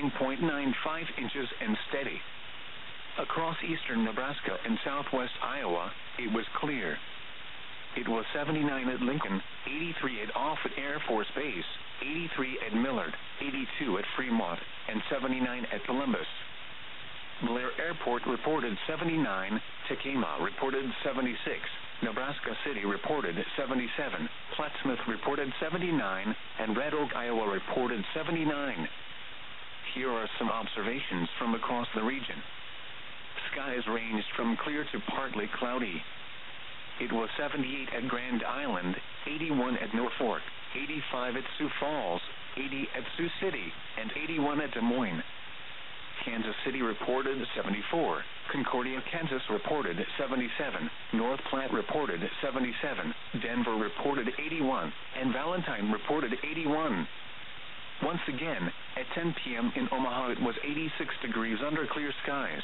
79.95 inches and steady. Across eastern Nebraska and southwest Iowa, it was clear. It was 79 at Lincoln, 83 at Offutt Air Force Base, 83 at Millard, 82 at Fremont, and 79 at Columbus. Blair Airport reported 79, Tacoma reported 76, Nebraska City reported 77, Plattsmouth reported 79, and Red Oak, Iowa reported 79. Here are some observations from across the region. Skies ranged from clear to partly cloudy. It was 78 at Grand Island, 81 at Norfolk, 85 at Sioux Falls, 80 at Sioux City, and 81 at Des Moines. Kansas City reported 74, Concordia, Kansas reported 77, North Platte reported 77, Denver reported 81, and Valentine reported 81. Once again, at 10 p.m. in Omaha it was 86 degrees under clear skies.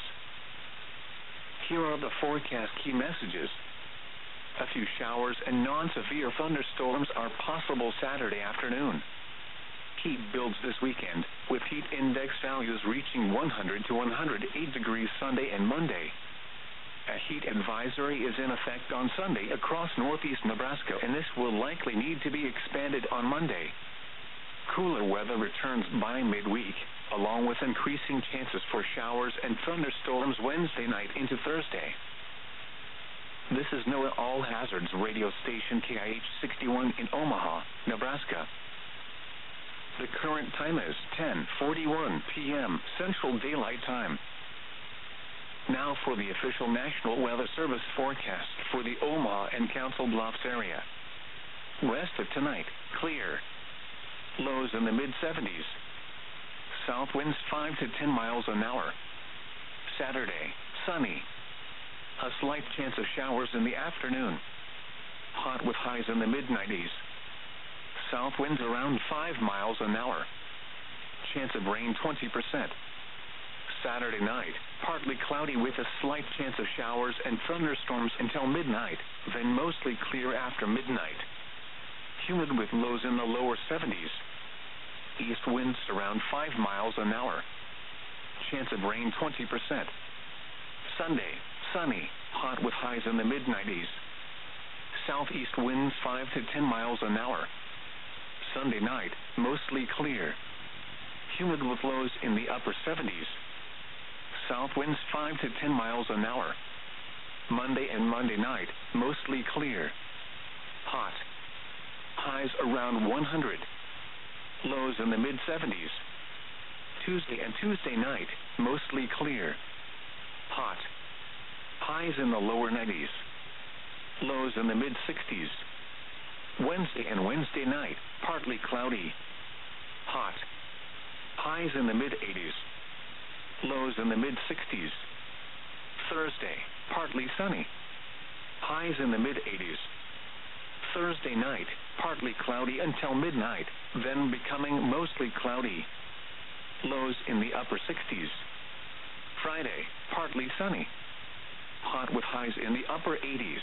Here are the forecast key messages. A few showers and non-severe thunderstorms are possible Saturday afternoon. Heat builds this weekend, with heat index values reaching 100 to 108 degrees Sunday and Monday. A heat advisory is in effect on Sunday across northeast Nebraska, and this will likely need to be expanded on Monday. Cooler weather returns by midweek, along with increasing chances for showers and thunderstorms Wednesday night into Thursday. This is NOAA All Hazards radio station KIH 61 in Omaha, Nebraska. The current time is 10:41 p.m. Central Daylight Time. Now for the official National Weather Service forecast for the Omaha and Council Bluffs area. West of tonight, clear. Lows in the mid-70s. South winds 5 to 10 miles an hour. Saturday, sunny. A slight chance of showers in the afternoon. Hot with highs in the mid-90s. South winds around 5 miles an hour. Chance of rain 20%. Saturday night, partly cloudy with a slight chance of showers and thunderstorms until midnight, then mostly clear after midnight. Humid with lows in the lower 70s. East winds around 5 miles an hour. Chance of rain 20%. Sunday, sunny, hot with highs in the mid-90s. Southeast winds 5 to 10 miles an hour. Sunday night, mostly clear. Humid with lows in the upper 70s. South winds 5 to 10 miles an hour. Monday and Monday night, mostly clear. Hot. Highs around 100. Lows in the mid-70s. Tuesday and Tuesday night, mostly clear. Hot. Highs in the lower 90s. Lows in the mid-60s. Wednesday and Wednesday night, partly cloudy. Hot. Highs in the mid-80s. Lows in the mid-60s. Thursday, partly sunny. Highs in the mid-80s. Thursday night, partly cloudy until midnight, then becoming mostly cloudy. Lows in the upper 60s. Friday, partly sunny. Hot with highs in the upper 80s.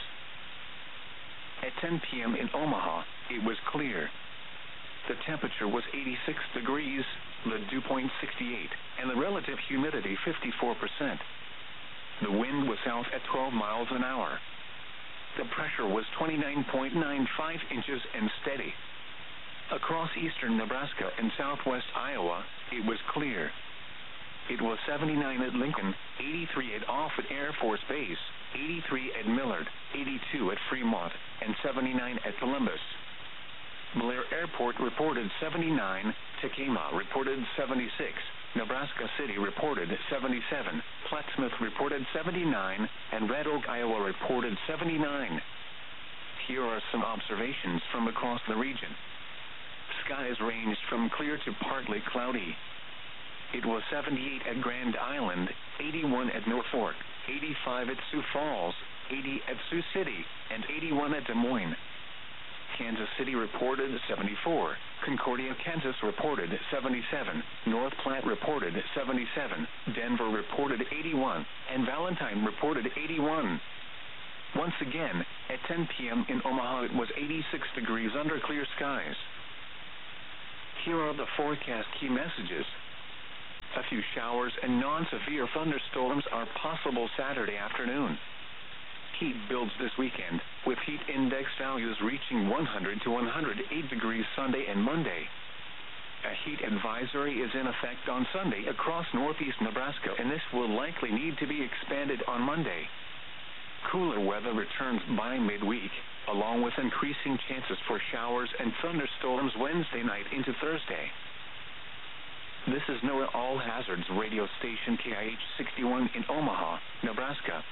At 10 p.m. in Omaha, it was clear. The temperature was 86 degrees, the dew point 68, and the relative humidity 54%. The wind was south at 12 miles an hour. The pressure was 29.95 inches and steady. Across eastern Nebraska and southwest Iowa, it was clear. It was 79 at Lincoln, 83 at Offutt Air Force Base, 83 at Millard, 82 at Fremont, and 79 at Columbus. Blair Airport reported 79, Tacoma reported 76, Nebraska City reported 77, Plattsmouth reported 79, and Red Oak, Iowa reported 79. Here are some observations from across the region. Skies ranged from clear to partly cloudy. It was 78 at Grand Island, 81 at Norfolk, 85 at Sioux Falls, 80 at Sioux City, and 81 at Des Moines. Kansas City reported 74, Concordia, Kansas reported 77, North Platte reported 77, Denver reported 81, and Valentine reported 81. Once again, at 10 p.m. in Omaha it was 86 degrees under clear skies. Here are the forecast key messages. A few showers and non-severe thunderstorms are possible Saturday afternoon. Heat builds this weekend, with heat index values reaching 100 to 108 degrees Sunday and Monday. A heat advisory is in effect on Sunday across northeast Nebraska, and this will likely need to be expanded on Monday. Cooler weather returns by midweek, along with increasing chances for showers and thunderstorms Wednesday night into Thursday. This is NOAA All Hazards radio station KIH 61 in Omaha, Nebraska.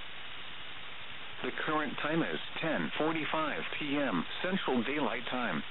The current time is 10:45 p.m. Central Daylight Time.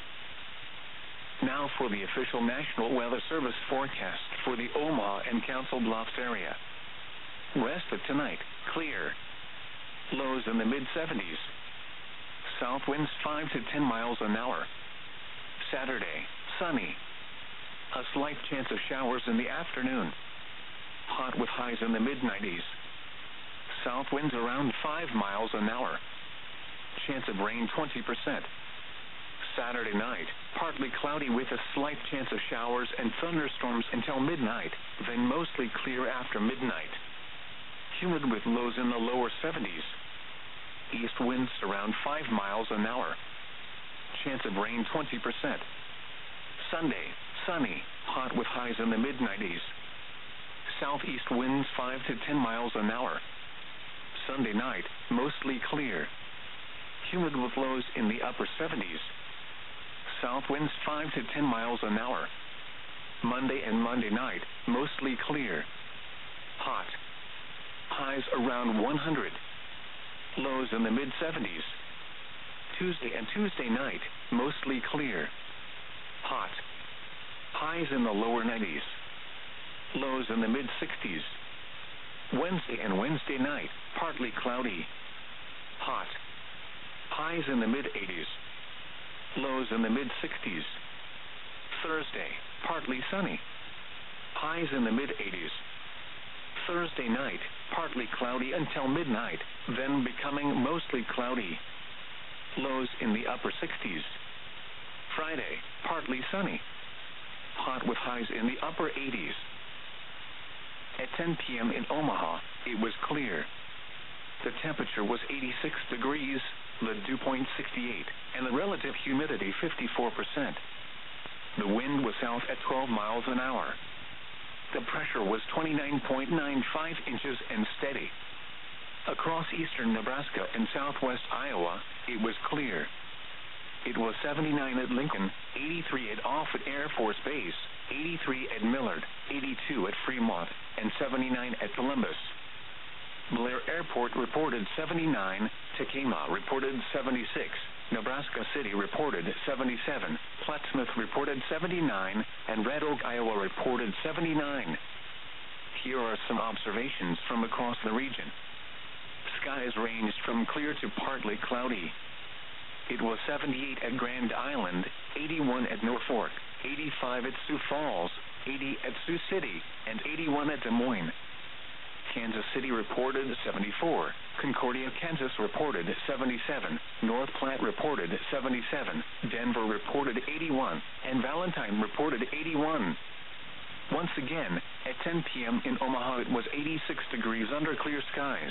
Now for the official National Weather Service forecast for the Omaha and Council Bluffs area. Rest of tonight, clear. Lows in the mid-70s. South winds 5 to 10 miles an hour. Saturday, sunny. A slight chance of showers in the afternoon. Hot with highs in the mid-90s. South winds around 5 miles an hour. Chance of rain 20%. Saturday night, partly cloudy with a slight chance of showers and thunderstorms until midnight, then mostly clear after midnight. Humid with lows in the lower 70s. East winds around 5 miles an hour. Chance of rain 20%. Sunday, sunny, hot with highs in the mid-90s. Southeast winds 5 to 10 miles an hour. Sunday night, mostly clear. Humid with lows in the upper 70s. South winds 5 to 10 miles an hour. Monday and Monday night, mostly clear. Hot. Highs around 100. Lows in the mid-70s. Tuesday and Tuesday night, mostly clear. Hot. Highs in the lower 90s. Lows in the mid-60s. Wednesday and Wednesday night, partly cloudy. Hot. Highs in the mid-80s. Lows in the mid-60s. Thursday, partly sunny. Highs in the mid-80s. Thursday night, partly cloudy until midnight, then becoming mostly cloudy. Lows in the upper 60s. Friday, partly sunny. Hot with highs in the upper 80s. At 10 p.m. in Omaha, it was clear. The temperature was 86 degrees, the dew point 68, and the relative humidity 54%. The wind was south at 12 miles an hour. The pressure was 29.95 inches and steady. Across eastern Nebraska and southwest Iowa, it was clear. It was 79 at Lincoln, 83 at Offutt Air Force Base, 83 at Millard, 82 at Fremont, and 79 at Columbus. Blair Airport reported 79, Tacoma reported 76, Nebraska City reported 77, Plattsmouth reported 79, and Red Oak, Iowa reported 79. Here are some observations from across the region. Skies ranged from clear to partly cloudy. It was 78 at Grand Island, 81 at Norfolk, 85 at Sioux Falls, 80 at Sioux City, and 81 at Des Moines. Kansas City reported 74, Concordia, Kansas reported 77, North Platte reported 77, Denver reported 81, and Valentine reported 81. Once again, at 10 p.m. in Omaha it was 86 degrees under clear skies.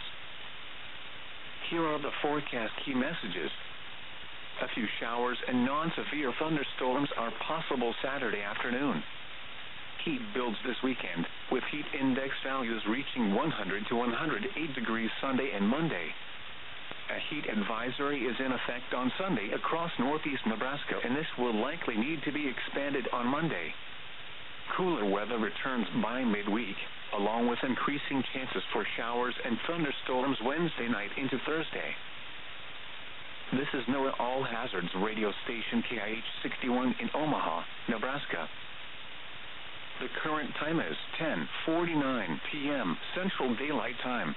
Here are the forecast key messages. A few showers and non-severe thunderstorms are possible Saturday afternoon. Heat builds this weekend, with heat index values reaching 100 to 108 degrees Sunday and Monday. A heat advisory is in effect on Sunday across northeast Nebraska, and this will likely need to be expanded on Monday. Cooler weather returns by midweek, along with increasing chances for showers and thunderstorms Wednesday night into Thursday. This is NOAA All Hazards radio station KIH 61 in Omaha, Nebraska. The current time is 10:49 p.m. Central Daylight Time.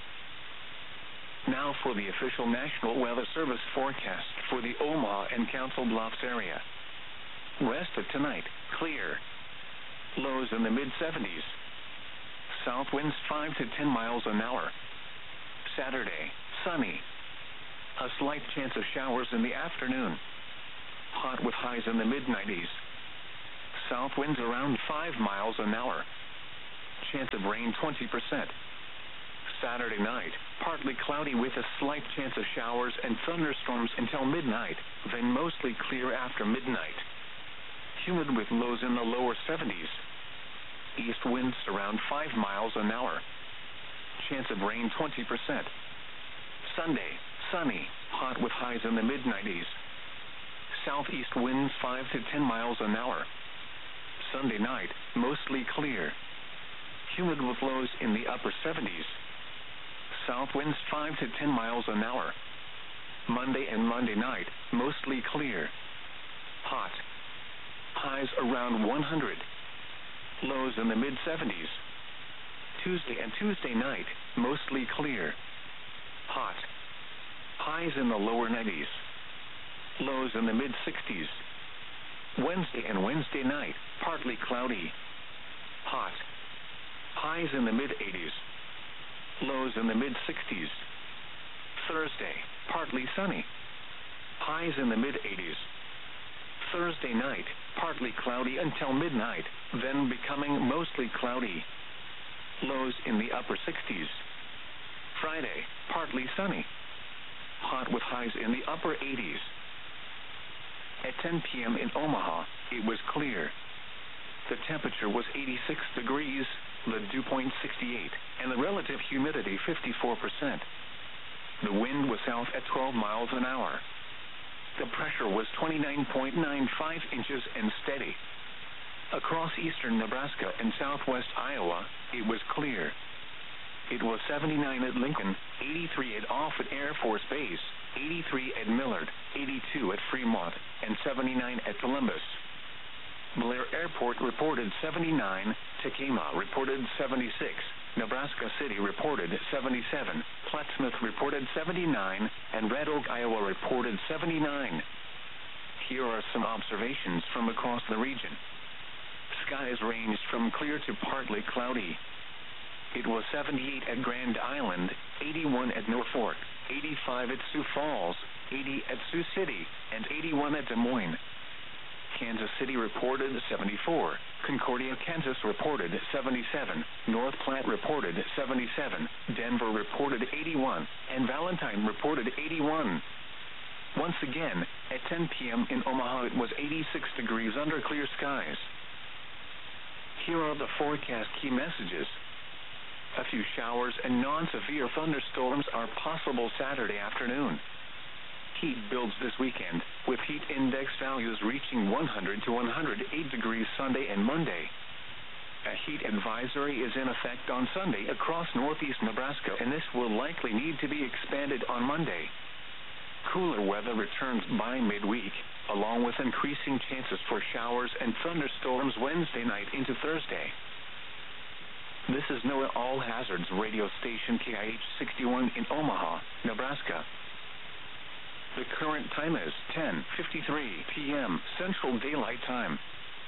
Now for the official National Weather Service forecast for the Omaha and Council Bluffs area. Rest of tonight, clear. Lows in the mid-70s. South winds 5 to 10 miles an hour. Saturday, sunny. A slight chance of showers in the afternoon. Hot with highs in the mid-90s. South winds around 5 miles an hour. Chance of rain 20%. Saturday night, partly cloudy with a slight chance of showers and thunderstorms until midnight, then mostly clear after midnight. Humid with lows in the lower 70s. East winds around 5 miles an hour. Chance of rain 20%. Sunday, sunny, hot with highs in the mid-90s. Southeast winds 5 to 10 miles an hour. Sunday night, mostly clear. Humid with lows in the upper 70s. South winds 5 to 10 miles an hour. Monday and Monday night, mostly clear. Hot. Highs around 100. Lows in the mid-70s. Tuesday and Tuesday night, mostly clear. Hot. Highs in the lower 90s. Lows in the mid-60s. Wednesday and Wednesday night, partly cloudy. Hot. Highs in the mid-80s. Lows in the mid-60s. Thursday, partly sunny. Highs in the mid-80s. Thursday night, partly cloudy until midnight, then becoming mostly cloudy. Lows in the upper 60s. Friday, partly sunny. Hot with highs in the upper 80s. At 10 p.m. in Omaha, it was clear. The temperature was 86 degrees, the dew point 68, and the relative humidity 54%. The wind was south at 12 miles an hour. The pressure was 29.95 inches and steady. Across eastern Nebraska and southwest Iowa, it was clear. It was 79 at Lincoln, 83 at Offutt Air Force Base, 83 at Millard, 82 at Fremont, and 79 at Columbus. Blair Airport reported 79, Tekamah reported 76, Nebraska City reported 77, Plattsmouth reported 79, and Red Oak, Iowa reported 79. Here are some observations from across the region. Skies ranged from clear to partly cloudy. It was 78 at Grand Island, 81 at Norfolk, 85 at Sioux Falls, 80 at Sioux City, and 81 at Des Moines. Kansas City reported 74, Concordia, Kansas reported 77, North Platte reported 77, Denver reported 81, and Valentine reported 81. Once again, at 10 p.m. in Omaha, it was 86 degrees under clear skies. Here are the forecast key messages. A few showers and non-severe thunderstorms are possible Saturday afternoon. Heat builds this weekend, with heat index values reaching 100 to 108 degrees Sunday and Monday. A heat advisory is in effect on Sunday across northeast Nebraska, and this will likely need to be expanded on Monday. Cooler weather returns by midweek, along with increasing chances for showers and thunderstorms Wednesday night into Thursday. This is NOAA All Hazards radio station KIH 61 in Omaha, Nebraska. The current time is 10:53 p.m. Central Daylight Time.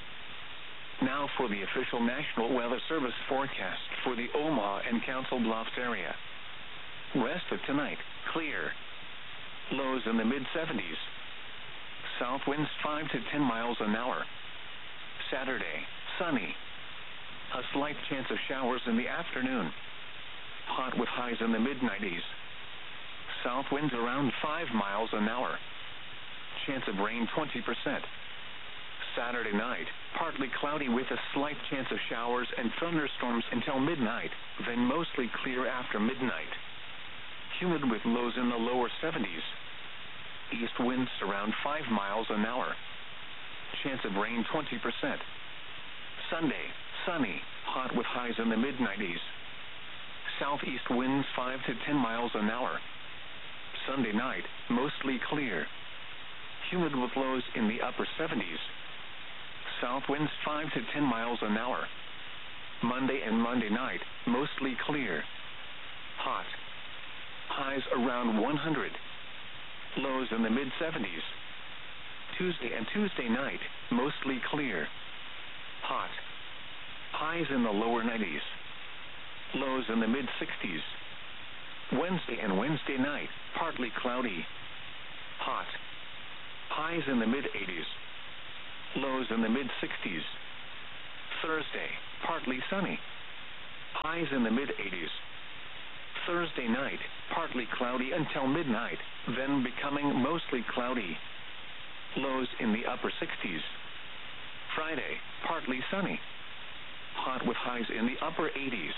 Now for the official National Weather Service forecast for the Omaha and Council Bluffs area. Rest of tonight, clear. Lows in the mid-70s. South winds 5 to 10 miles an hour. Saturday, sunny. A slight chance of showers in the afternoon. Hot with highs in the mid-90s. South winds around 5 miles an hour. Chance of rain 20%. Saturday night, partly cloudy with a slight chance of showers and thunderstorms until midnight, then mostly clear after midnight. Humid with lows in the lower 70s. East winds around 5 miles an hour. Chance of rain 20%. Sunday, sunny, hot with highs in the mid-90s. Southeast winds 5 to 10 miles an hour. Sunday night, mostly clear. Humid with lows in the upper 70s. South winds 5 to 10 miles an hour. Monday and Monday night, mostly clear. Hot. Highs around 100. Lows in the mid-70s. Tuesday and Tuesday night, mostly clear. Hot. Highs in the lower 90s. Lows in the mid-60s. Wednesday and Wednesday night, partly cloudy. Hot. Highs in the mid-80s. Lows in the mid-60s. Thursday, partly sunny. Highs in the mid-80s. Thursday night, partly cloudy until midnight, then becoming mostly cloudy. Lows in the upper 60s. Friday, partly sunny. Hot with highs in the upper 80s.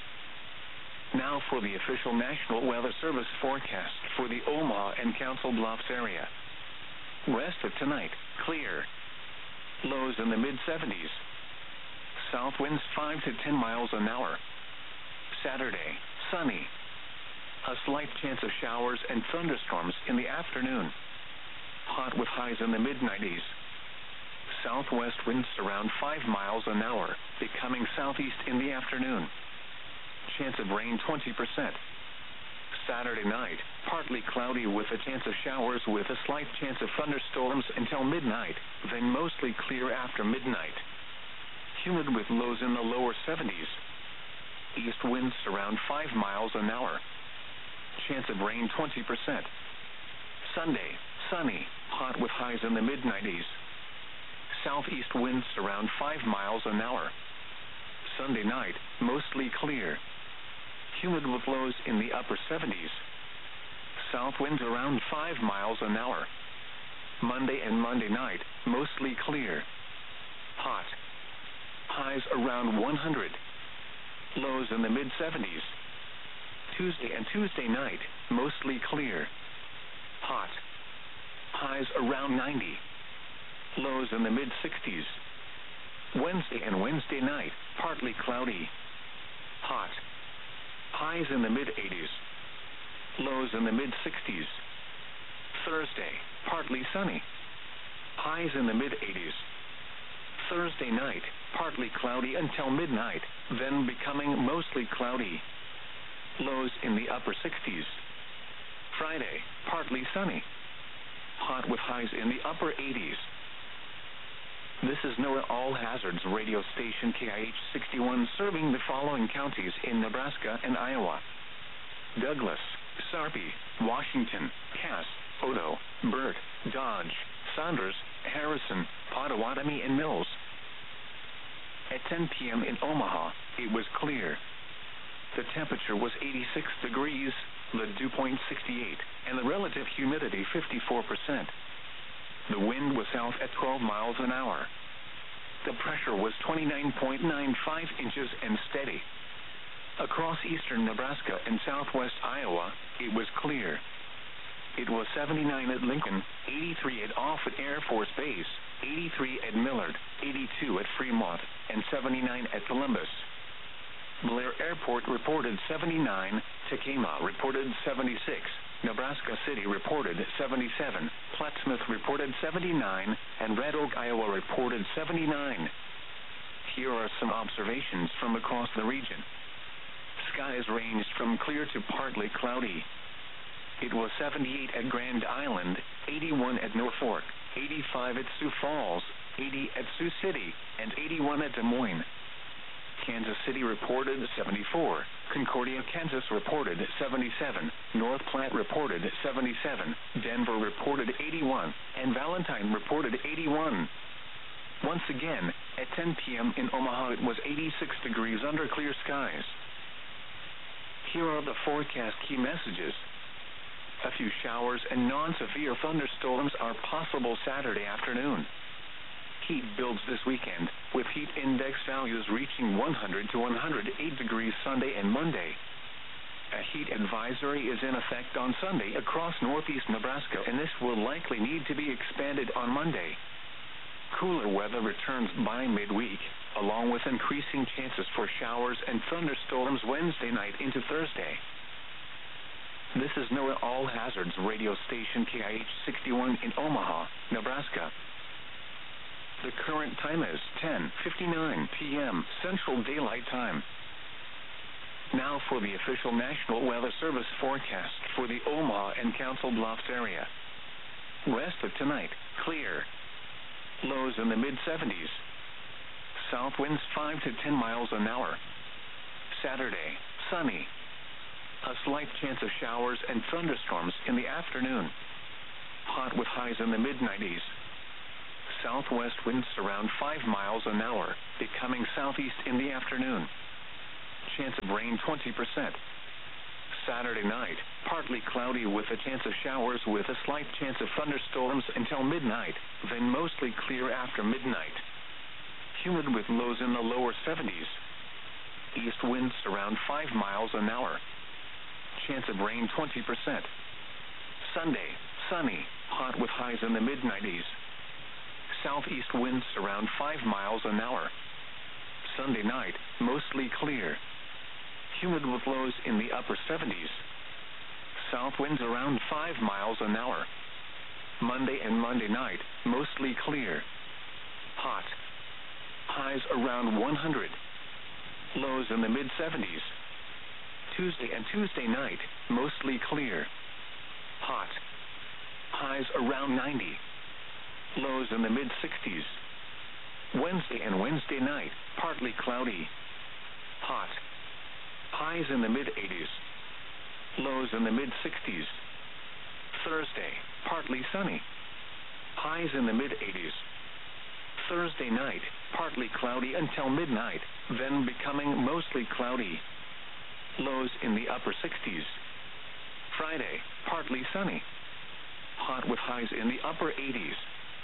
Now for the official National Weather Service forecast for the Omaha and Council Bluffs area. Rest of tonight, clear. Lows in the mid-70s. South winds 5 to 10 miles an hour. Saturday, sunny. A slight chance of showers and thunderstorms in the afternoon. Hot with highs in the mid-90s. Southwest winds around 5 miles an hour, becoming southeast in the afternoon. Chance of rain 20%. Saturday night, partly cloudy with a chance of showers with a slight chance of thunderstorms until midnight, then mostly clear after midnight. Humid with lows in the lower 70s. East winds around 5 miles an hour. Chance of rain 20%. Sunday, sunny, hot with highs in the mid-90s. Southeast winds around 5 miles an hour. Sunday night, mostly clear. Humid with lows in the upper 70s. South winds around 5 miles an hour. Monday and Monday night, mostly clear. Hot. Highs around 100. Lows in the mid-70s. Tuesday and Tuesday night, mostly clear. Hot. Highs around 90. Lows in the mid-60s. Wednesday and Wednesday night, partly cloudy. Hot. Highs in the mid-80s. Lows in the mid-60s. Thursday, partly sunny. Highs in the mid-80s. Thursday night, partly cloudy until midnight, then becoming mostly cloudy. Lows in the upper 60s. Friday, partly sunny. Hot with highs in the upper 80s. This is NOAA All Hazards radio station KIH 61 serving the following counties in Nebraska and Iowa: Douglas, Sarpy, Washington, Cass, Odo, Burt, Dodge, Saunders, Harrison, Pottawatomie, and Mills. At 10 p.m. in Omaha, it was clear. The temperature was 86 degrees, the dew point 68, and the relative humidity 54%. The wind was south at 12 miles an hour. The pressure was 29.95 inches and steady. Across eastern Nebraska and southwest Iowa, it was clear. It was 79 at Lincoln, 83 at Offutt Air Force Base, 83 at Millard, 82 at Fremont, and 79 at Columbus. Blair Airport reported 79, Tekamah reported 76, Nebraska City reported 77, Plattsmouth reported 79, and Red Oak, Iowa reported 79. Here are some observations from across the region. Skies ranged from clear to partly cloudy. It was 78 at Grand Island, 81 at Norfolk, 85 at Sioux Falls, 80 at Sioux City, and 81 at Des Moines. Kansas City reported 74, Concordia, Kansas reported 77, North Platte reported 77, Denver reported 81, and Valentine reported 81. Once again, at 10 p.m. in Omaha, it was 86 degrees under clear skies. Here are the forecast key messages. A few showers and non-severe thunderstorms are possible Saturday afternoon. Heat builds this weekend, with heat index values reaching 100 to 108 degrees Sunday and Monday. A heat advisory is in effect on Sunday across northeast Nebraska, and this will likely need to be expanded on Monday. Cooler weather returns by midweek, along with increasing chances for showers and thunderstorms Wednesday night into Thursday. This is NOAA All Hazards radio station KIH 61 in Omaha, Nebraska. The current time is 10:59 p.m. Central Daylight Time. Now for the official National Weather Service forecast for the Omaha and Council Bluffs area. Rest of tonight, clear. Lows in the mid-70s. South winds 5 to 10 miles an hour. Saturday, sunny. A slight chance of showers and thunderstorms in the afternoon. Hot with highs in the mid-90s. Southwest winds around 5 miles an hour, becoming southeast in the afternoon. Chance of rain 20%. Saturday night, partly cloudy with a chance of showers with a slight chance of thunderstorms until midnight, then mostly clear after midnight. Humid with lows in the lower 70s. East winds around 5 miles an hour. Chance of rain 20%. Sunday, sunny, hot with highs in the mid-90s. Southeast winds around 5 miles an hour. Sunday night, mostly clear. Humid with lows in the upper 70s. South winds around 5 miles an hour. Monday and Monday night, mostly clear. Hot. Highs around 100. Lows in the mid-70s. Tuesday and Tuesday night, mostly clear. Hot. Highs around 90. Lows in the mid-60s. Wednesday and Wednesday night, partly cloudy. Hot. Highs in the mid-80s. Lows in the mid-60s. Thursday, partly sunny. Highs in the mid-80s. Thursday night, partly cloudy until midnight, then becoming mostly cloudy. Lows in the upper 60s. Friday, partly sunny. Hot with highs in the upper 80s.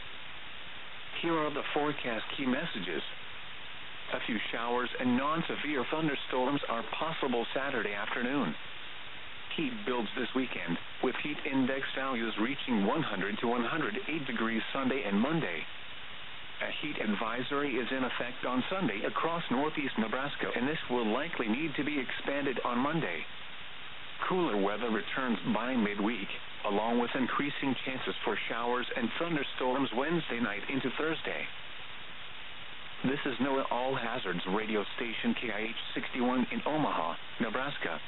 Here are the forecast key messages. A few showers and non-severe thunderstorms are possible Saturday afternoon. Heat builds this weekend, with heat index values reaching 100 to 108 degrees Sunday and Monday. A heat advisory is in effect on Sunday across northeast Nebraska, and this will likely need to be expanded on Monday. Cooler weather returns by midweek, along with increasing chances for showers and thunderstorms Wednesday night into Thursday. This is NOAA All Hazards radio station KIH 61 in Omaha, Nebraska.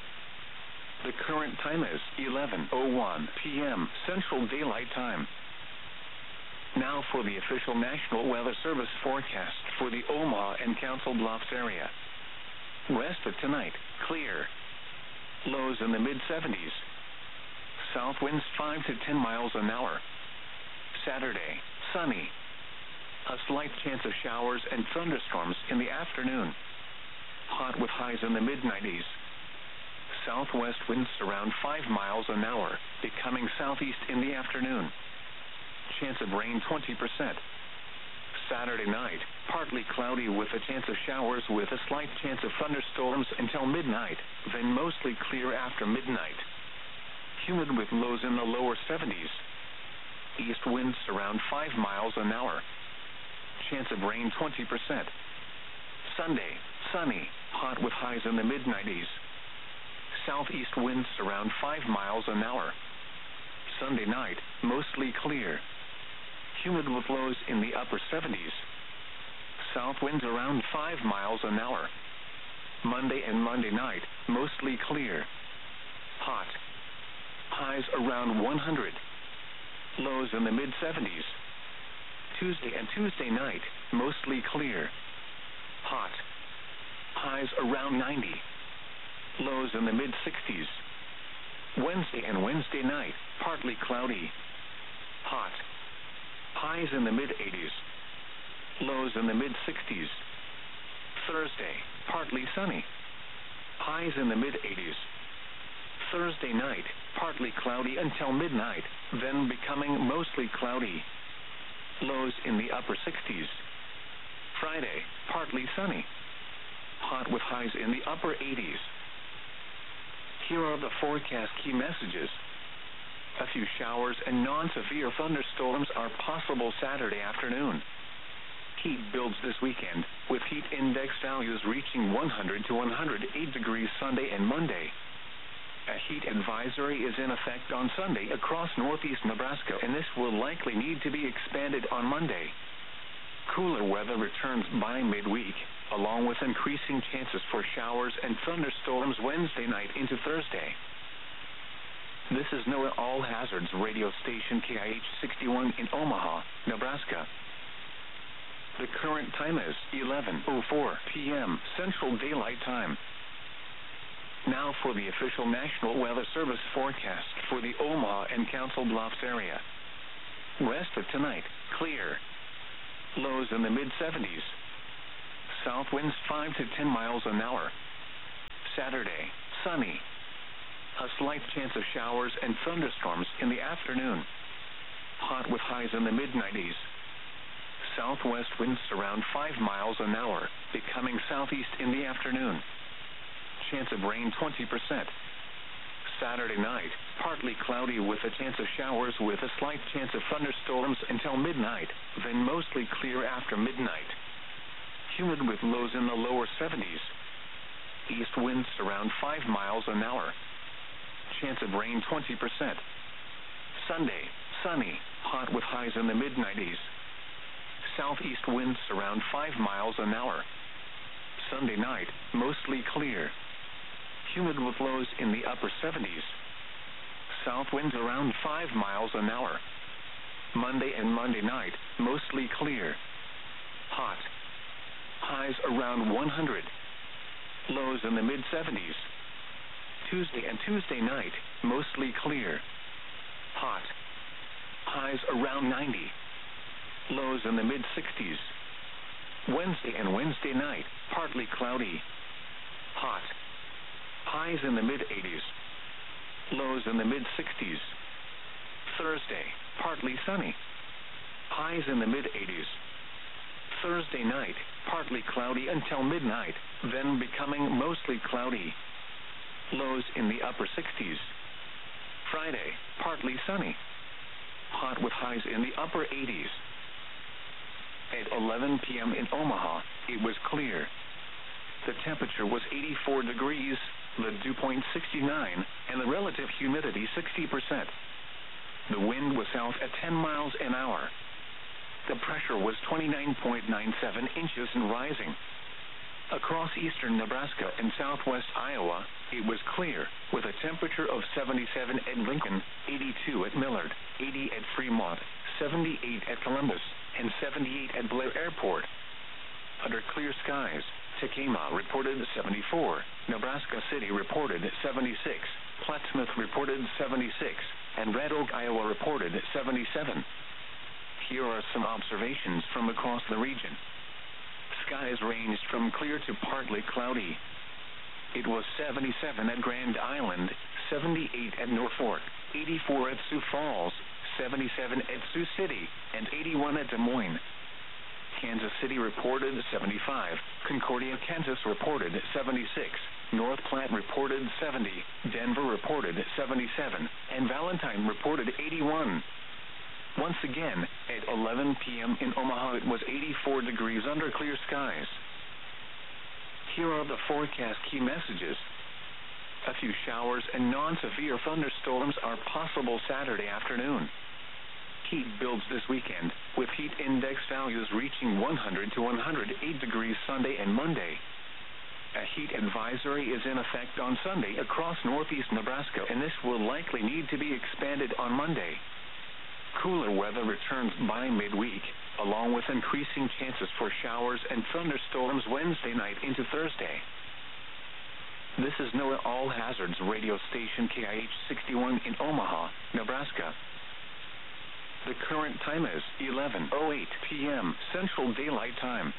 The current time is 11:01 p.m. Central Daylight Time. Now for the official National Weather Service forecast for the Omaha and Council Bluffs area. West of tonight, clear. Lows in the mid-70s. South winds 5 to 10 miles an hour. Saturday, sunny. A slight chance of showers and thunderstorms in the afternoon. Hot with highs in the mid-90s. Southwest winds around 5 miles an hour, becoming southeast in the afternoon. Chance of rain 20%. Saturday night, partly cloudy with a chance of showers with a slight chance of thunderstorms until midnight, then mostly clear after midnight. Humid with lows in the lower 70s. East winds around 5 miles an hour. Chance of rain 20%. Sunday, sunny, hot with highs in the mid-90s. Southeast winds around 5 miles an hour. Sunday night, mostly clear. Humid with lows in the upper 70s. South winds around 5 miles an hour. Monday and Monday night, mostly clear. Hot. Highs around 100. Lows in the mid-70s. Tuesday and Tuesday night, mostly clear. Hot. Highs around 90. Lows in the mid-60s. Wednesday and Wednesday night, partly cloudy. Hot. Highs in the mid-80s. Lows in the mid-60s. Thursday, partly sunny. Highs in the mid-80s. Thursday night, partly cloudy until midnight, then becoming mostly cloudy. Lows in the upper 60s. Friday, partly sunny. Hot with highs in the upper 80s. Here are the forecast key messages. A few showers and non-severe thunderstorms are possible Saturday afternoon. Heat builds this weekend, with heat index values reaching 100 to 108 degrees Sunday and Monday. A heat advisory is in effect on Sunday across northeast Nebraska, and this will likely need to be expanded on Monday. Cooler weather returns by midweek, along with increasing chances for showers and thunderstorms Wednesday night into Thursday. This is NOAA All Hazards radio station KIH 61 in Omaha, Nebraska. The current time is 11:04 p.m. Central Daylight Time. Now for the official National Weather Service forecast for the Omaha and Council Bluffs area. West of tonight, clear. Lows in the mid-70s. South winds 5 to 10 miles an hour. Saturday, sunny. A slight chance of showers and thunderstorms in the afternoon. Hot with highs in the mid-90s. Southwest winds around 5 miles an hour, becoming southeast in the afternoon. Chance of rain 20%. Saturday night, partly cloudy with a chance of showers with a slight chance of thunderstorms until midnight, then mostly clear after midnight. Humid with lows in the lower 70s. East winds around 5 miles an hour. Chance of rain 20%. Sunday, sunny, hot with highs in the mid-90s. Southeast winds around 5 miles an hour. Sunday night, mostly clear. Humid with lows in the upper 70s. South winds around 5 miles an hour. Monday and Monday night, mostly clear. Hot. Highs around 100. Lows in the mid-70s. Tuesday and Tuesday night, mostly clear. Hot. Highs around 90. Lows in the mid-60s. Wednesday and Wednesday night, partly cloudy. Hot. Highs in the mid-80s. Lows in the mid-60s. Thursday, partly sunny. Highs in the mid-80s. Thursday night, partly cloudy until midnight, then becoming mostly cloudy. Lows in the upper 60s. Friday, partly sunny. Hot with highs in the upper 80s. At 11 p.m. in Omaha, it was clear. The temperature was 84 degrees, the dew point 69, and the relative humidity 60%. The wind was south at 10 miles an hour. The pressure was 29.97 inches and rising. Across eastern Nebraska and southwest Iowa, it was clear, with a temperature of 77 at Lincoln, 82 at Millard, 80 at Fremont, 78 at Columbus, and 78 at Blair Airport. Under clear skies, Tekamah reported 74, Nebraska City reported 76, Plattsmouth reported 76, and Red Oak, Iowa reported 77. Here are some observations from across the region. Skies ranged from clear to partly cloudy. It was 77 at Grand Island, 78 at Norfolk, 84 at Sioux Falls, 77 at Sioux City, and 81 at Des Moines. Kansas City reported 75, Concordia, Kansas reported 76, North Platte reported 70, Denver reported 77, and Valentine reported 81. Once again, at 11 p.m. in Omaha, it was 84 degrees under clear skies. Here are the forecast key messages. A few showers and non-severe thunderstorms are possible Saturday afternoon. Heat builds this weekend, with heat index values reaching 100 to 108 degrees Sunday and Monday. A heat advisory is in effect on Sunday across northeast Nebraska, and this will likely need to be expanded on Monday. Cooler weather returns by midweek, along with increasing chances for showers and thunderstorms Wednesday night into Thursday. This is NOAA All Hazards radio station KIH 61 in Omaha, Nebraska. The current time is 11:08 p.m. Central Daylight Time.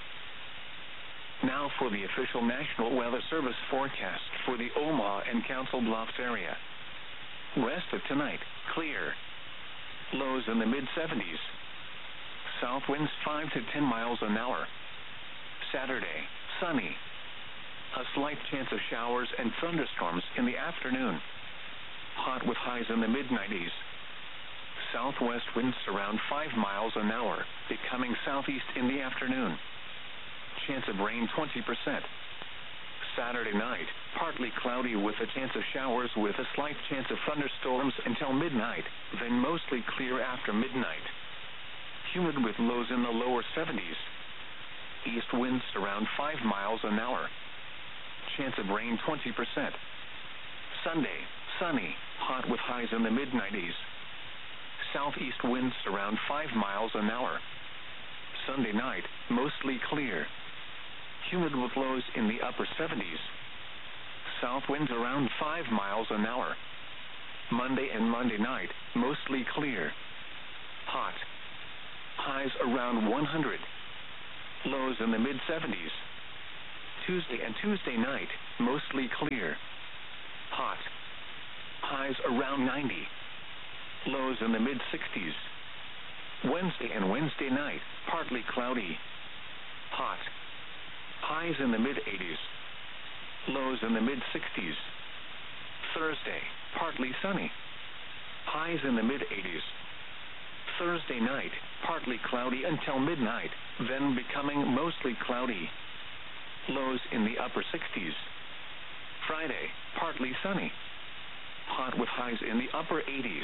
Now for the official National Weather Service forecast for the Omaha and Council Bluffs area. Rest of tonight, clear. Lows in the mid-70s. South winds 5 to 10 miles an hour. Saturday, sunny. A slight chance of showers and thunderstorms in the afternoon. Hot with highs in the mid-90s. Southwest winds around 5 miles an hour, becoming southeast in the afternoon. Chance of rain 20%. Saturday night, partly cloudy with a chance of showers with a slight chance of thunderstorms until midnight, then mostly clear after midnight. Humid with lows in the lower 70s. East winds around 5 miles an hour. Chance of rain 20%. Sunday, sunny, hot with highs in the mid-90s. Southeast winds around 5 miles an hour. Sunday night, mostly clear. Humid with lows in the upper 70s. South winds around 5 miles an hour. Monday and Monday night, mostly clear. Hot. Highs around 100. Lows in the mid-70s. Tuesday and Tuesday night, mostly clear. Hot. Highs around 90. Lows in the mid-60s. Wednesday and Wednesday night, partly cloudy. Hot. Highs in the mid-80s. Lows in the mid-60s. Thursday, partly sunny. Highs in the mid-80s. Thursday night, partly cloudy until midnight, then becoming mostly cloudy. Lows in the upper 60s. Friday, partly sunny. Hot with highs in the upper 80s.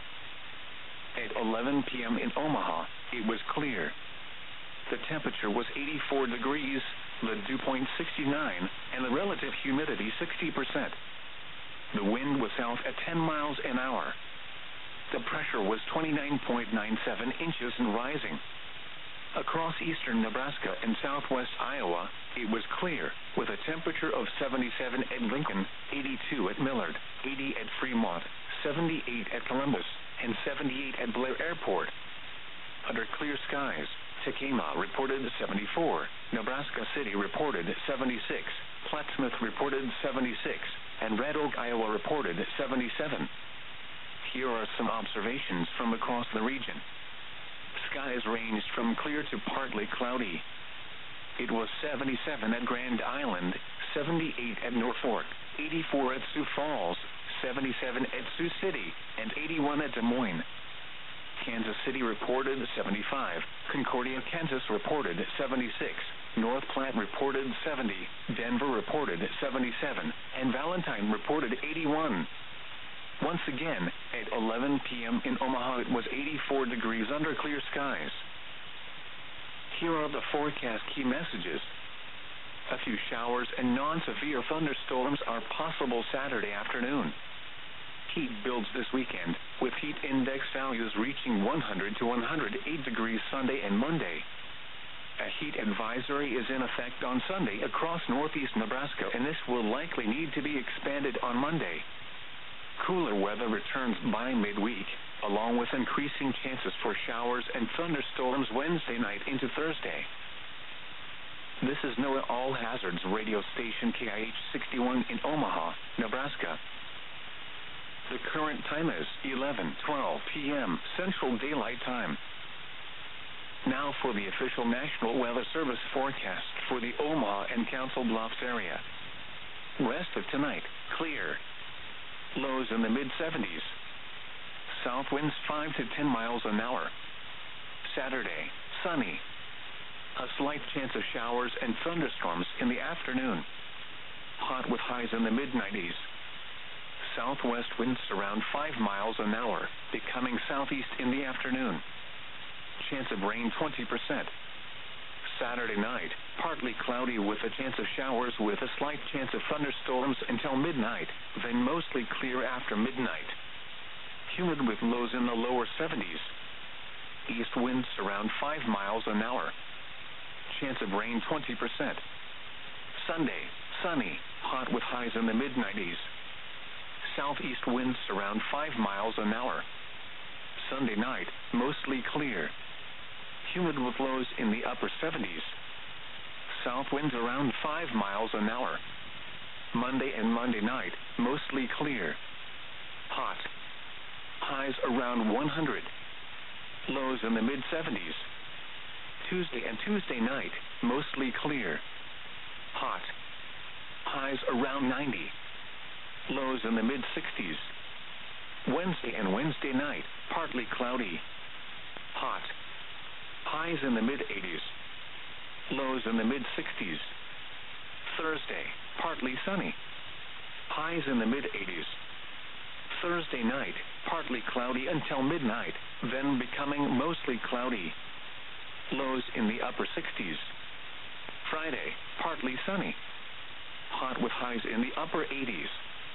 At 11 p.m. in Omaha, it was clear. The temperature was 84 degrees, the dew point 69, and the relative humidity 60%. The wind was south at 10 miles an hour. The pressure was 29.97 inches and rising. Across eastern Nebraska and southwest Iowa, it was clear, with a temperature of 77 at Lincoln, 82 at Millard, 80 at Fremont, 78 at Columbus, and 78 at Blair Airport. Under clear skies, Tekamah reported 74, Nebraska City reported 76, Plattsmouth reported 76, and Red Oak, Iowa reported 77. Here are some observations from across the region. Skies ranged from clear to partly cloudy. It was 77 at Grand Island, 78 at Norfolk, 84 at Sioux Falls, 77 at Sioux City, and 81 at Des Moines. Kansas City reported 75, Concordia, Kansas reported 76, North Platte reported 70, Denver reported 77, and Valentine reported 81. Once again, at 11 p.m. in Omaha, it was 84 degrees under clear skies. Here are the forecast key messages. A few showers and non-severe thunderstorms are possible Saturday afternoon. Heat builds this weekend, with heat index values reaching 100 to 108 degrees Sunday and Monday. A heat advisory is in effect on Sunday across northeast Nebraska, and this will likely need to be expanded on Monday. Cooler weather returns by midweek, along with increasing chances for showers and thunderstorms Wednesday night into Thursday. This is NOAA All Hazards radio station KIH 61 in Omaha, Nebraska. The current time is 11:12 p.m. Central Daylight Time. Now for the official National Weather Service forecast for the Omaha and Council Bluffs area. Rest of tonight, clear. Lows in the mid-70s. South winds 5 to 10 miles an hour. Saturday, sunny. A slight chance of showers and thunderstorms in the afternoon. Hot with highs in the mid-90s. Southwest winds around 5 miles an hour, becoming southeast in the afternoon. Chance of rain 20%. Saturday night, partly cloudy with a chance of showers with a slight chance of thunderstorms until midnight, then mostly clear after midnight. Humid with lows in the lower 70s. East winds around 5 miles an hour. Chance of rain 20%. Sunday, sunny, hot with highs in the mid-90s. Southeast winds around 5 miles an hour. Sunday night, mostly clear. Humid with lows in the upper 70s. South winds around 5 miles an hour. Monday and Monday night, mostly clear. Hot. Highs around 100. Lows in the mid-70s. Tuesday and Tuesday night, mostly clear. Hot. Highs around 90. Lows in the mid-60s. Wednesday and Wednesday night, partly cloudy. Hot. Highs in the mid-80s. Lows in the mid-60s. Thursday, partly sunny. Highs in the mid-80s. Thursday night, partly cloudy until midnight, then becoming mostly cloudy. Lows in the upper 60s. Friday, partly sunny. Hot with highs in the upper 80s.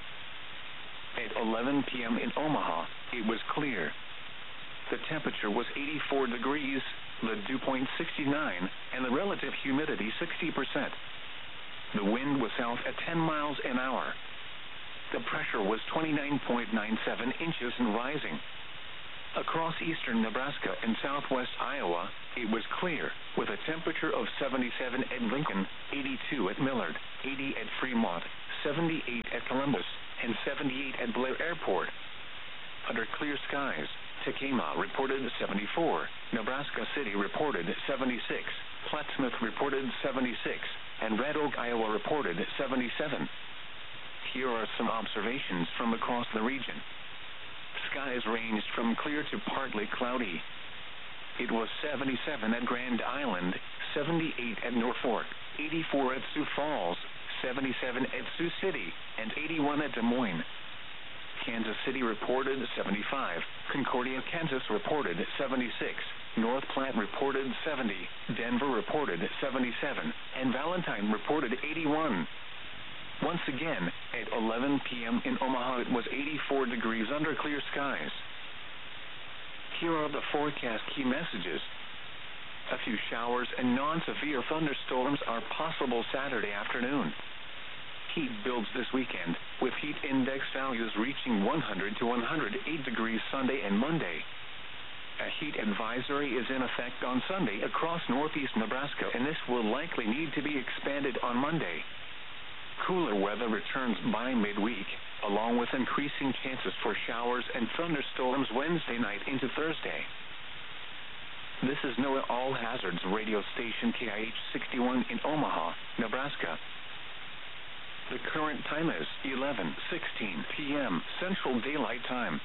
At 11 p.m. in Omaha, it was clear. The temperature was 84 degrees, the dew point 69, and the relative humidity 60%. The wind was south at 10 miles an hour. The pressure was 29.97 inches and rising. Across eastern Nebraska and southwest Iowa, it was clear, with a temperature of 77 at Lincoln, 82 at Millard, 80 at Fremont, 78 at Columbus, and 78 at Blair Airport. Under clear skies, Tekamah reported 74, Nebraska City reported 76, Plattsmouth reported 76, and Red Oak, Iowa reported 77. Here are some observations from across the region. Skies ranged from clear to partly cloudy. It was 77 at Grand Island, 78 at Norfolk, 84 at Sioux Falls, 77 at Sioux City, and 81 at Des Moines. Kansas City reported 75, Concordia, Kansas reported 76, North Platte reported 70, Denver reported 77, and Valentine reported 81. Once again, at 11 p.m. in Omaha, it was 84 degrees under clear skies. Here are the forecast key messages. A few showers and non-severe thunderstorms are possible Saturday afternoon. Heat builds this weekend, with heat index values reaching 100 to 108 degrees Sunday and Monday. A heat advisory is in effect on Sunday across northeast Nebraska, and this will likely need to be expanded on Monday. Cooler weather returns by midweek, along with increasing chances for showers and thunderstorms Wednesday night into Thursday. This is NOAA All Hazards radio station KIH 61 in Omaha, Nebraska. The current time is 11:16 p.m. Central Daylight Time.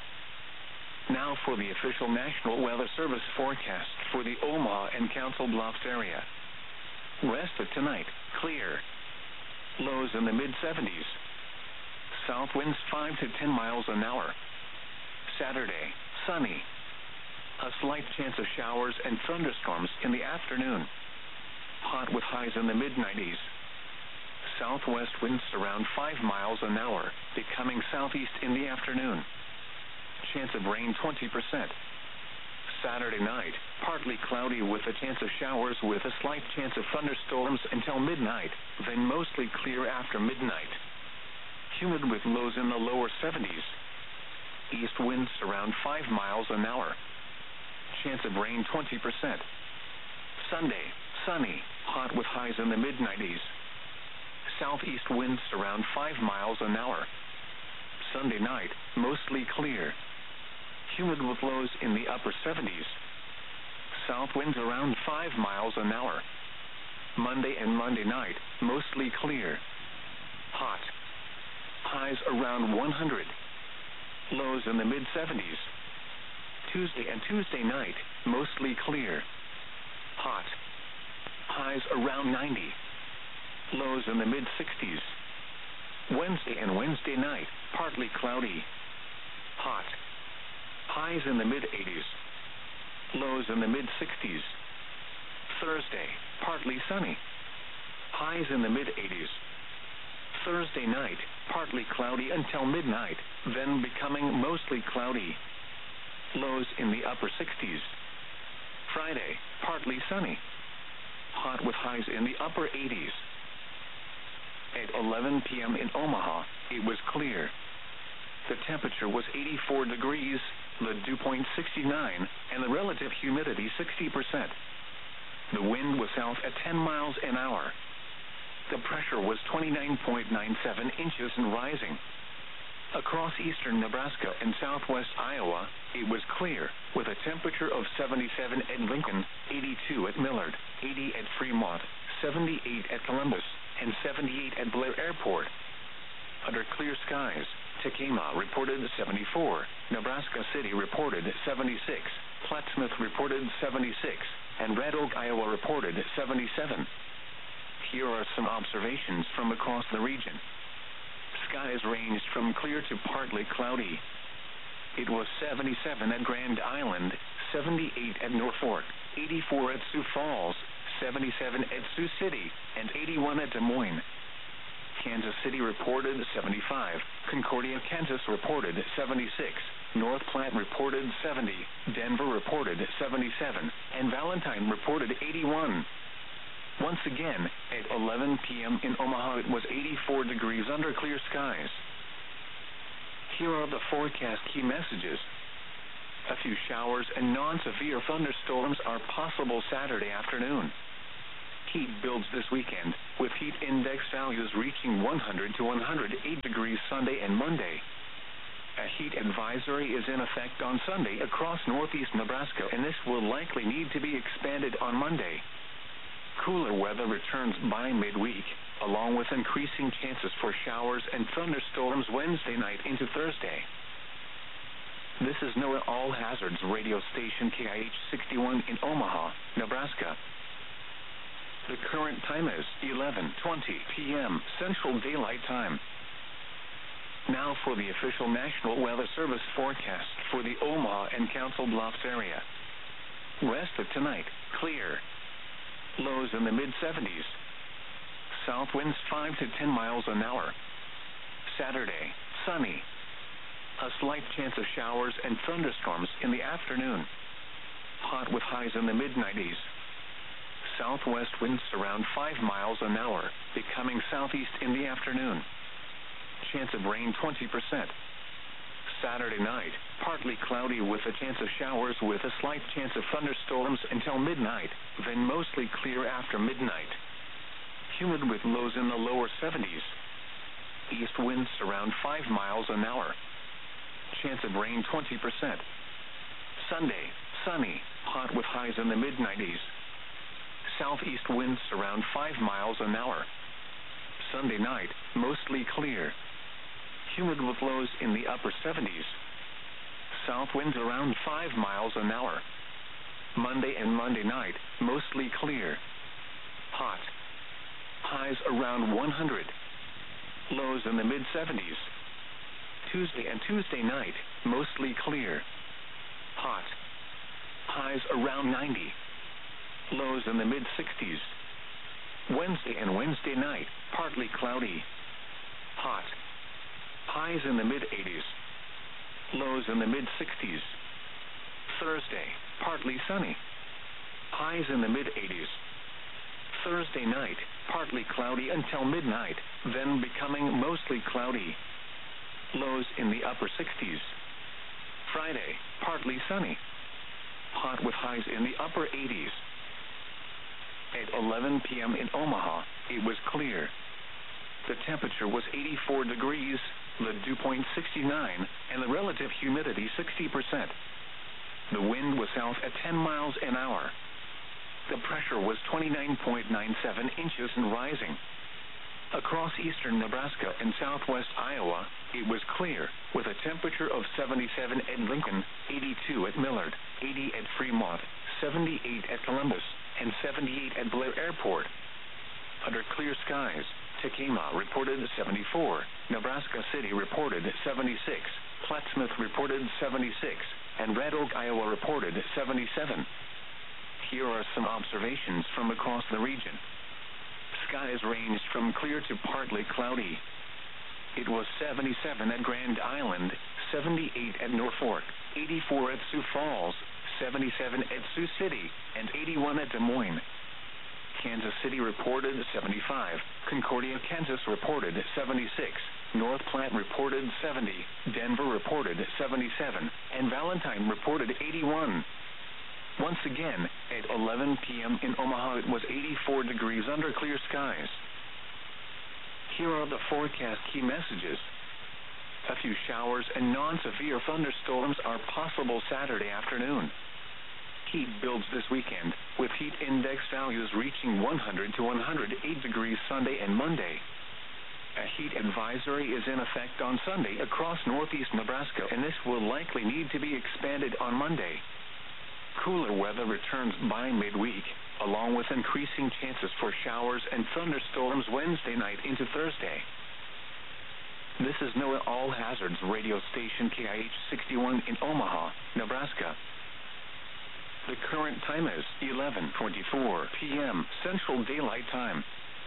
Now for the official National Weather Service forecast for the Omaha and Council Bluffs area. Rest of tonight, clear. Lows in the mid-70s. South winds 5 to 10 miles an hour. Saturday, sunny. A slight chance of showers and thunderstorms in the afternoon. Hot with highs in the mid-90s. Southwest winds around 5 miles an hour, becoming southeast in the afternoon. Chance of rain 20%. Saturday night, partly cloudy with a chance of showers with a slight chance of thunderstorms until midnight, then mostly clear after midnight. Humid with lows in the lower 70s. East winds around 5 miles an hour. Chance of rain 20%. Sunday, sunny, hot with highs in the mid-90s. Southeast winds around 5 miles an hour. Sunday night, mostly clear. Humid with lows in the upper 70s. South winds around 5 miles an hour. Monday and Monday night, mostly clear. Hot. Highs around 100. Lows in the mid-70s. Tuesday and Tuesday night, mostly clear. Hot. Highs around 90. Lows in the mid-60s. Wednesday and Wednesday night, partly cloudy. Hot. Highs in the mid-80s. Lows in the mid-60s. Thursday, partly sunny. Highs in the mid-80s. Thursday night, partly cloudy until midnight, then becoming mostly cloudy. Lows in the upper 60s. Friday, partly sunny. Hot with highs in the upper 80s. At 11 p.m. in Omaha, it was clear. The temperature was 84 degrees, the dew point 69, and the relative humidity 60%. The wind was south at 10 miles an hour. The pressure was 29.97 inches and rising. Across eastern Nebraska and southwest Iowa, it was clear, with a temperature of 77 at Lincoln, 82 at Millard, 80 at Fremont, 78 at Columbus, and 78 at Blair Airport. Under clear skies, Tekamah reported 74, Nebraska City reported 76, Plattsmouth reported 76, and Red Oak, Iowa reported 77. Here are some observations from across the region. Skies ranged from clear to partly cloudy. It was 77 at Grand Island, 78 at Norfolk, 84 at Sioux Falls, 77 at Sioux City, and 81 at Des Moines. Kansas City reported 75, Concordia, Kansas reported 76, North Platte reported 70, Denver reported 77, and Valentine reported 81. Once again, at 11 p.m. in Omaha, it was 84 degrees under clear skies. Here are the forecast key messages. A few showers and non-severe thunderstorms are possible Saturday afternoon. Heat builds this weekend, with heat index values reaching 100 to 108 degrees Sunday and Monday. A heat advisory is in effect on Sunday across northeast Nebraska, and this will likely need to be expanded on Monday. Cooler weather returns by midweek, along with increasing chances for showers and thunderstorms Wednesday night into Thursday. This is NOAA All Hazards radio station KIH 61 in Omaha, Nebraska. The current time is 11:20 p.m. Central Daylight Time. Now for the official National Weather Service forecast for the Omaha and Council Bluffs area. West of tonight, clear. Lows in the mid-70s. South winds 5 to 10 miles an hour. Saturday, sunny. A slight chance of showers and thunderstorms in the afternoon. Hot with highs in the mid-90s. Southwest winds around 5 miles an hour, becoming southeast in the afternoon. Chance of rain 20%. Saturday night, partly cloudy with a chance of showers with a slight chance of thunderstorms until midnight, then mostly clear after midnight. Humid with lows in the lower 70s. East winds around 5 miles an hour. Chance of rain 20%. Sunday, sunny, hot with highs in the mid-90s. Southeast winds around 5 miles an hour. Sunday night, mostly clear. Humid with lows in the upper 70s. South winds around 5 miles an hour. Monday and Monday night, mostly clear. Hot. Highs around 100. Lows in the mid-70s. Tuesday and Tuesday night, mostly clear. Hot. Highs around 90. Lows in the mid-60s. Wednesday and Wednesday night, partly cloudy. Hot. Highs in the mid-80s. Lows in the mid-60s. Thursday, partly sunny. Highs in the mid-80s. Thursday night, partly cloudy until midnight, then becoming mostly cloudy. Lows in the upper 60s. Friday, partly sunny. Hot with highs in the upper 80s. At 11 p.m. in Omaha, it was clear. The temperature was 84 degrees, the dew point 69, and the relative humidity 60%. The wind was south at 10 miles an hour. The pressure was 29.97 inches and rising. Across eastern Nebraska and southwest Iowa, it was clear, with a temperature of 77 at Lincoln, 82 at Millard, 80 at Fremont, 78 at Columbus, and 78 at Blair Airport. Under clear skies, Tekamah reported 74, Nebraska City reported 76, Plattsmouth reported 76, and Red Oak, Iowa reported 77. Here are some observations from across the region. Skies ranged from clear to partly cloudy. It was 77 at Grand Island, 78 at Norfolk, 84 at Sioux Falls, 77 at Sioux City, and 81 at Des Moines. Kansas City reported 75, Concordia, Kansas reported 76, North Platte reported 70, Denver reported 77, and Valentine reported 81. Once again, at 11 p.m. in Omaha, it was 84 degrees under clear skies. Here are the forecast key messages. A few showers and non-severe thunderstorms are possible Saturday afternoon. Heat builds this weekend, with heat index values reaching 100 to 108 degrees Sunday and Monday. A heat advisory is in effect on Sunday across northeast Nebraska, and this will likely need to be expanded on Monday. Cooler weather returns by midweek, along with increasing chances for showers and thunderstorms Wednesday night into Thursday. This is NOAA All Hazards radio station KIH 61 in Omaha, Nebraska. The current time is 11:24 p.m. Central Daylight Time.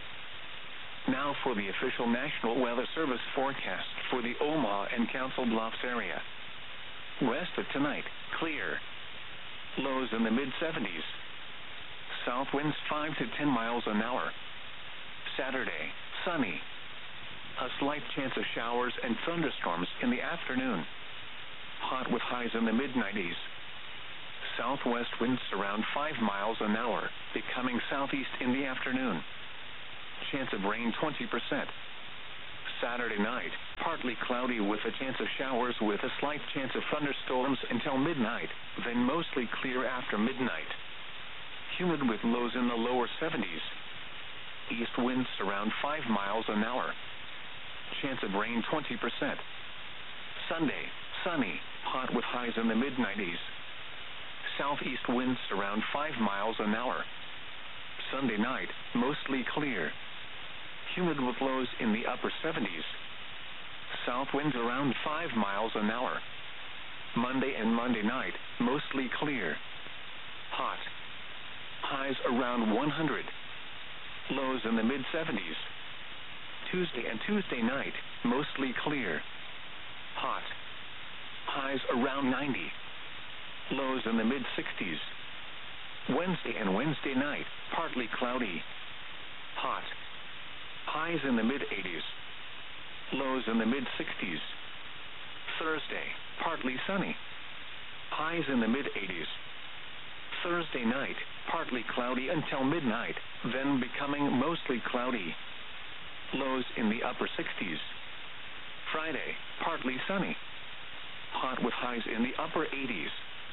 Now for the official National Weather Service forecast for the Omaha and Council Bluffs area. West of tonight, clear. Lows in the mid-70s. South winds 5 to 10 miles an hour. Saturday, sunny. A slight chance of showers and thunderstorms in the afternoon. hot with highs in the mid-90s. Southwest winds around 5 miles an hour, becoming southeast in the afternoon. Chance of rain 20%. Saturday night, partly cloudy with a chance of showers with a slight chance of thunderstorms until midnight, then mostly clear after midnight. Humid with lows in the lower 70s. East winds around 5 miles an hour. Chance of rain 20%. Sunday, sunny, hot with highs in the mid-90s. Southeast winds around 5 miles an hour. Sunday night, mostly clear. Humid with lows in the upper 70s. South winds around 5 miles an hour. Monday and Monday night, mostly clear. Hot. Highs around 100. Lows in the mid-70s. Tuesday and Tuesday night, mostly clear. Hot. Highs around 90. Lows in the mid-60s. Wednesday and Wednesday night, partly cloudy. Hot. Highs in the mid-80s. Lows in the mid-60s. Thursday, partly sunny. Highs in the mid-80s. Thursday night, partly cloudy until midnight, then becoming mostly cloudy. Lows in the upper 60s. Friday, partly sunny. Hot with highs in the upper 80s.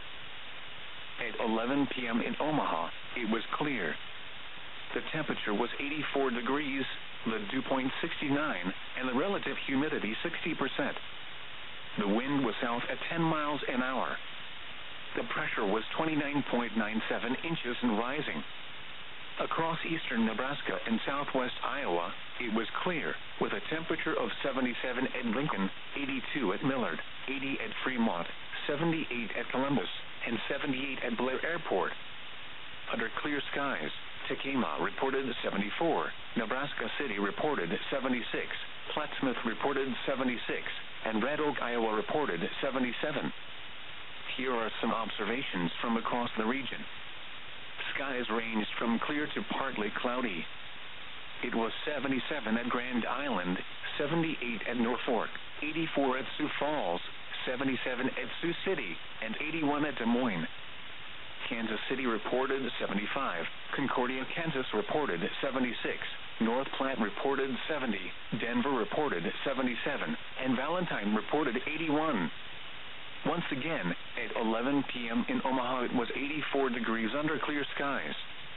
At 11 p.m. in Omaha, it was clear. The temperature was 84 degrees, the dew point 69, and the relative humidity 60%. The wind was south at 10 miles an hour. The pressure was 29.97 inches and rising. Across eastern Nebraska and southwest Iowa, it was clear, with a temperature of 77 at Lincoln, 82 at Millard, 80 at Fremont, 78 at Columbus, and 78 at Blair Airport. Under clear skies, Tekamah reported 74, Nebraska City reported 76, Plattsmouth reported 76, and Red Oak, Iowa reported 77. Here are some observations from across the region. Skies ranged from clear to partly cloudy. It was 77 at Grand Island, 78 at Norfolk, 84 at Sioux Falls, 77 at Sioux City, and 81 at Des Moines. Kansas City reported 75, Concordia, Kansas reported 76, North Platte reported 70, Denver reported 77, and Valentine reported 81. Once again, at 11 p.m. in Omaha, it was 84 degrees under clear skies.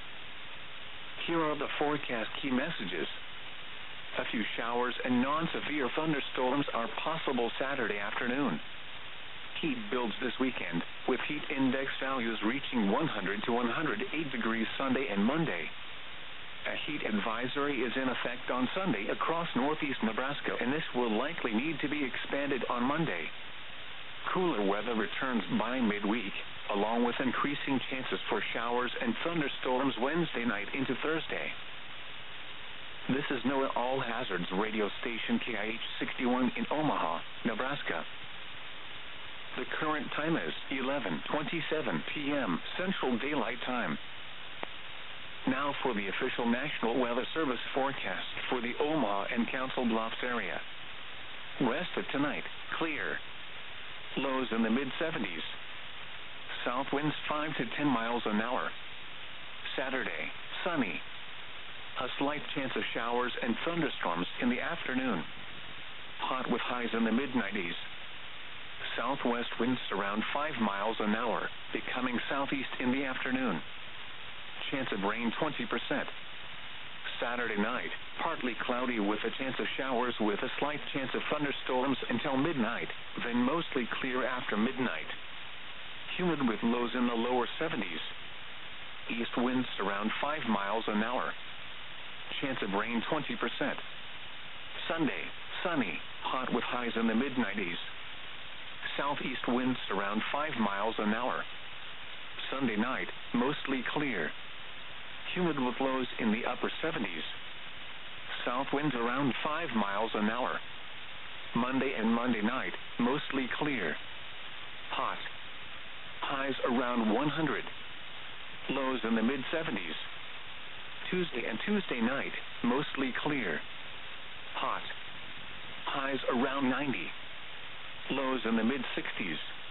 Here are the forecast key messages. A few showers and non-severe thunderstorms are possible Saturday afternoon. Heat builds this weekend, with heat index values reaching 100 to 108 degrees Sunday and Monday. A heat advisory is in effect on Sunday across northeast Nebraska, and this will likely need to be expanded on Monday. Cooler weather returns by midweek, along with increasing chances for showers and thunderstorms Wednesday night into Thursday. This is NOAA All Hazards radio station KIH 61 in Omaha, Nebraska. The current time is 11:27 p.m. Central Daylight Time. Now for the official National Weather Service forecast for the Omaha and Council Bluffs area. Rest of tonight, clear. Lows in the mid-70s. South winds 5 to 10 miles an hour. Saturday, sunny. A slight chance of showers and thunderstorms in the afternoon. Hot with highs in the mid-90s. Southwest winds around 5 miles an hour, becoming southeast in the afternoon. Chance of rain 20%. Saturday night, partly cloudy with a chance of showers with a slight chance of thunderstorms until midnight, then mostly clear after midnight. Humid with lows in the lower 70s. East winds around 5 miles an hour. Chance of rain 20%. Sunday, sunny, hot with highs in the mid-90s. Southeast winds around 5 miles an hour. Sunday night, mostly clear. Humid with lows in the upper 70s. South winds around 5 miles an hour. Monday and Monday night, mostly clear. Hot. Highs around 100. Lows in the mid-70s. Tuesday and Tuesday night, mostly clear. Hot. Highs around 90. Lows in the mid-60s.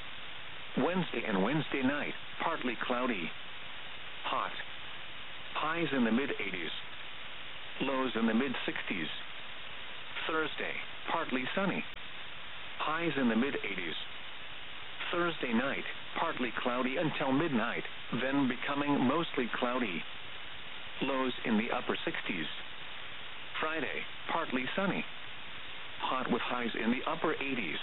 Wednesday and Wednesday night, partly cloudy. Hot. Highs in the mid-80s. Lows in the mid-60s. Thursday, partly sunny. Highs in the mid-80s. Thursday night, partly cloudy until midnight, then becoming mostly cloudy. Lows in the upper 60s. Friday, partly sunny. Hot with highs in the upper 80s.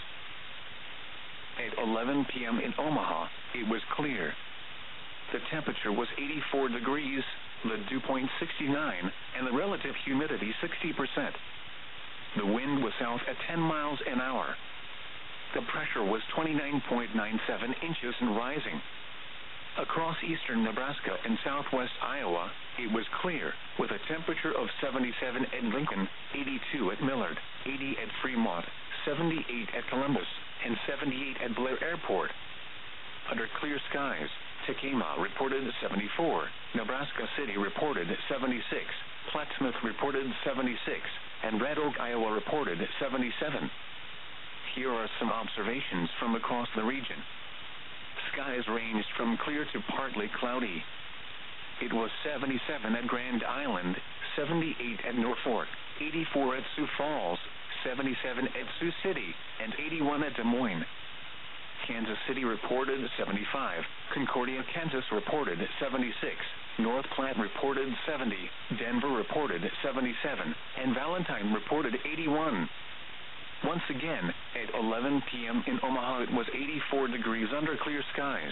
At 11 p.m. in Omaha, it was clear. The temperature was 84 degrees, the dew point 69, and the relative humidity 60%. The wind was south at 10 miles an hour. The pressure was 29.97 inches and rising. Across eastern Nebraska and southwest Iowa, it was clear, with a temperature of 77 at Lincoln, 82 at Millard, 80 at Fremont, 78 at Columbus, and 78 at Blair Airport. Under clear skies, Tekamah reported 74, Nebraska City reported 76, Plattsmouth reported 76, and Red Oak, Iowa reported 77. Here are some observations from across the region. Skies ranged from clear to partly cloudy. It was 77 at Grand Island, 78 at Norfolk, 84 at Sioux Falls, 77 at Sioux City, and 81 at Des Moines. Kansas City reported 75, Concordia, Kansas reported 76, North Platte reported 70, Denver reported 77, and Valentine reported 81. Once again, at 11 p.m. in Omaha, it was 84 degrees under clear skies.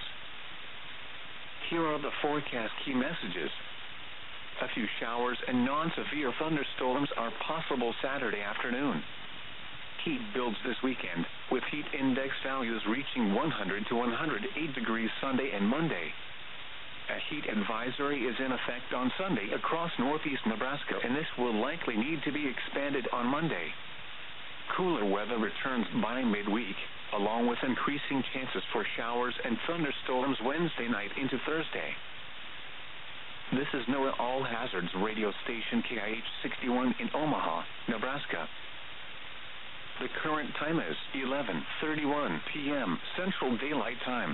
Here are the forecast key messages. A few showers and non-severe thunderstorms are possible Saturday afternoon. Heat builds this weekend, with heat index values reaching 100 to 108 degrees Sunday and Monday. A heat advisory is in effect on Sunday across northeast Nebraska, and this will likely need to be expanded on Monday. Cooler weather returns by midweek, along with increasing chances for showers and thunderstorms Wednesday night into Thursday. This is NOAA All Hazards radio station KIH 61 in Omaha, Nebraska. The current time is 11:31 p.m. Central Daylight Time.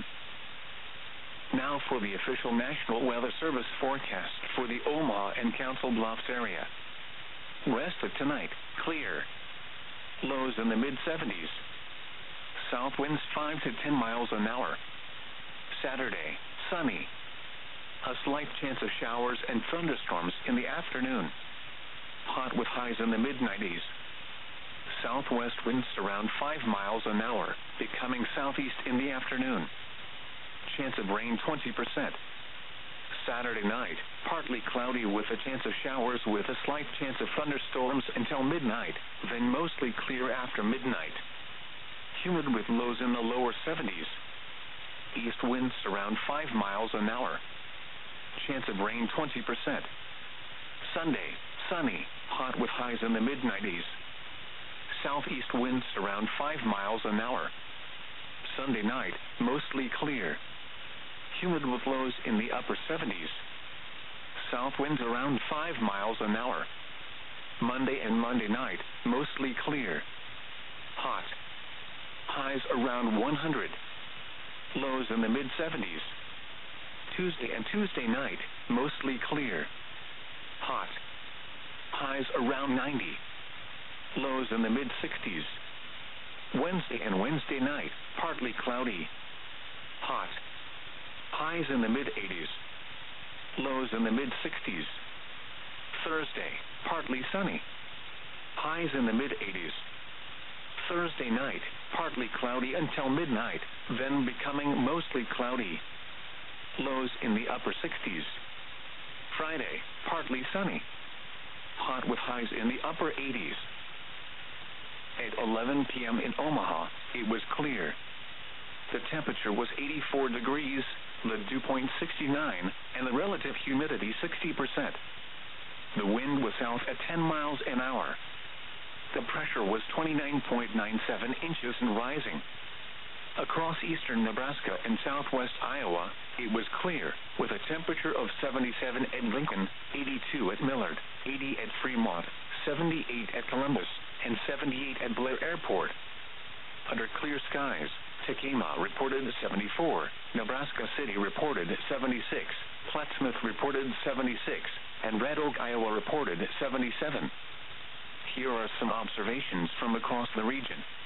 Now for the official National Weather Service forecast for the Omaha and Council Bluffs area. Rest of tonight, clear. Lows in the mid-70s. South winds 5 to 10 miles an hour. Saturday, sunny. A slight chance of showers and thunderstorms in the afternoon. Hot with highs in the mid-90s. Southwest winds around 5 miles an hour, becoming southeast in the afternoon. Chance of rain 20%. Saturday night, partly cloudy with a chance of showers with a slight chance of thunderstorms until midnight, then mostly clear after midnight. Humid with lows in the lower 70s. East winds around 5 miles an hour. Chance of rain 20%. Sunday, sunny, hot with highs in the mid-90s. Southeast winds around 5 miles an hour. Sunday night, mostly clear. Humid with lows in the upper 70s. South winds around 5 miles an hour. Monday and Monday night, mostly clear. Hot. Highs around 100. Lows in the mid-70s. Tuesday and Tuesday night, mostly clear. Hot. Highs around 90. Lows in the mid-60s. Wednesday and Wednesday night, partly cloudy. Hot. Highs in the mid-80s. Lows in the mid-60s. Thursday, partly sunny. Highs in the mid-80s. Thursday night, partly cloudy until midnight, then becoming mostly cloudy. Lows in the upper 60s. Friday, partly sunny. Hot with highs in the upper 80s. At 11 p.m. in Omaha, it was clear. The temperature was 84 degrees, the dew point 69, and the relative humidity 60%. The wind was south at 10 miles an hour. The pressure was 29.97 inches and rising. Across eastern Nebraska and southwest Iowa, it was clear, with a temperature of 77 at Lincoln, 82 at Millard, 80 at Fremont, 78 at Columbus, and 78 at Blair Airport. Under clear skies, Tekamah reported 74, Nebraska City reported 76, Plattsmouth reported 76, and Red Oak, Iowa reported 77. Here are some observations from across the region.